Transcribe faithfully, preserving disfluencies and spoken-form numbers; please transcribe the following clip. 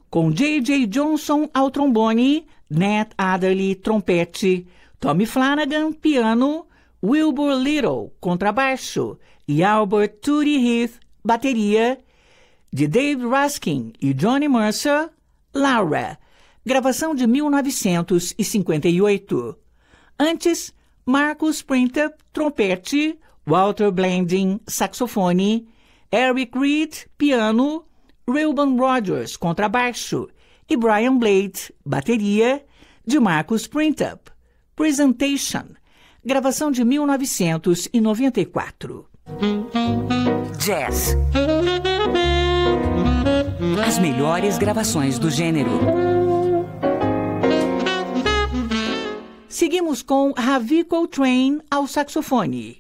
com J J Johnson ao trombone, Nat Adderley, trompete, Tommy Flanagan, piano, Wilbur Little, contrabaixo, e Albert Tootie Heath, bateria, de Dave Raskin e Johnny Mercer, Laura, gravação de mil novecentos e cinquenta e oito. Antes, Marcus Printup, trompete, Walter Blanding, saxofone, Eric Reed, piano, Reuben Rogers, contrabaixo, e Brian Blade, bateria, de Marcus Printup. Presentation, gravação de mil novecentos e noventa e quatro. Jazz. As melhores gravações do gênero. Seguimos com Ravi Coltrane ao saxofone.